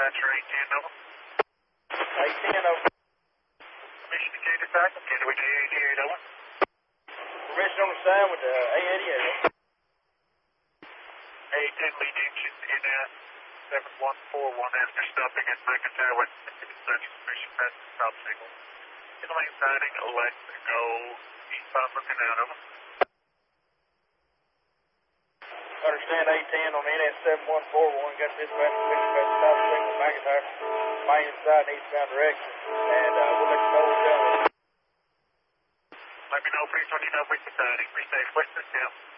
dispatcher 810 over. 810 over. Permission to carry the tackle, Gateway J88 over. Permission on the side with the 888 over. 810 lead engine in at 7141 after stopping at McIntyre West. Search permission past the stop signal. In the lane siding, let's go eastbound looking out over. Understand 810 on NS 7141. Got this back permission past the stop signal McIntyre. My inside and eastbound direction. And we'll let you know what's down. Let me know, please, when you know which siding. Be safe, Western Town.